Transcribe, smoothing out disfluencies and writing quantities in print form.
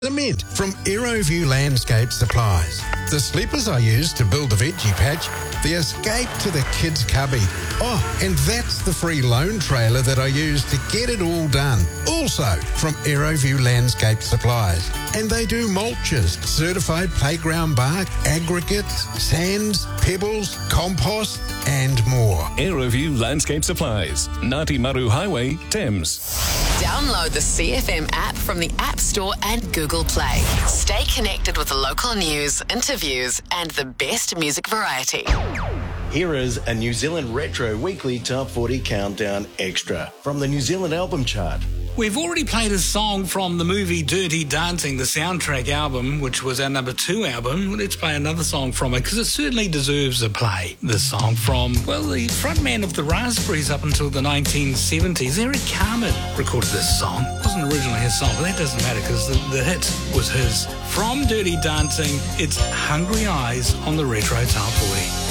Cement from Aeroview Landscape Supplies. The sleepers I use to build the veggie patch, the escape to the kids' cubby. Oh, and that's the free loan trailer that I use to get it all done. Also from Aeroview Landscape Supplies. And they do mulches, certified playground bark, aggregates, sands, pebbles, compost, and more. Aeroview Landscape Supplies, Ngāti Maru Highway, Thames. Download the CFM app from the App Store and Google Play. Stay connected with the local news, interviews, and the best music variety. Here is a New Zealand Retro Weekly Top 40 Countdown Extra from the New Zealand Album Chart. We've already played a song from the movie Dirty Dancing, the soundtrack album, which was our number 2 album. Let's play another song from it, because it certainly deserves a play. This song from, well, the frontman of the Raspberries up until the 1970s, Eric Carmen, recorded this song. It wasn't originally his song, but that doesn't matter, because the hit was his. From Dirty Dancing, it's Hungry Eyes on the Retro Top 40.